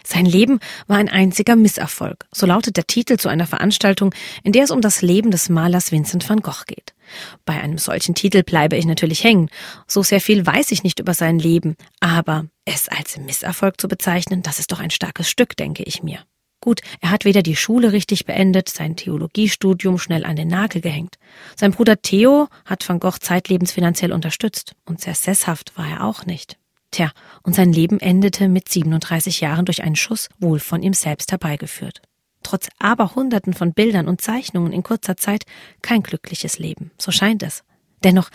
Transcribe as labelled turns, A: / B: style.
A: Sein Leben war ein einziger Misserfolg. So lautet der Titel zu einer Veranstaltung, in der es um das Leben des Malers Vincent van Gogh geht. Bei einem solchen Titel bleibe ich natürlich hängen. So sehr viel weiß ich nicht über sein Leben. Aber es als Misserfolg zu bezeichnen, das ist doch ein starkes Stück, denke ich mir. Gut, er hat weder die Schule richtig beendet, sein Theologiestudium schnell an den Nagel gehängt. Sein Bruder Theo hat Van Gogh zeitlebens finanziell unterstützt. Und sehr sesshaft war er auch nicht. Tja, und sein Leben endete mit 37 Jahren durch einen Schuss, wohl von ihm selbst herbeigeführt. Trotz Aberhunderten von Bildern und Zeichnungen in kurzer Zeit kein glückliches Leben, so scheint es. Dennoch